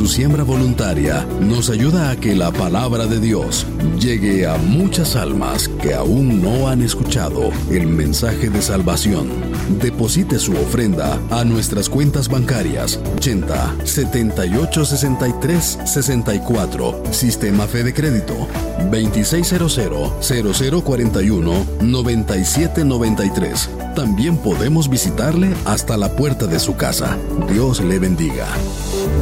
su siembra voluntaria nos ayuda a que la palabra de Dios llegue a muchas almas que aún no han escuchado el mensaje de salvación. Deposite su ofrenda a nuestras cuentas bancarias 80 78 63 64, Sistema Fede Crédito 2600 0041 9793. También podemos visitarle hasta la puerta de su casa. Dios le bendiga.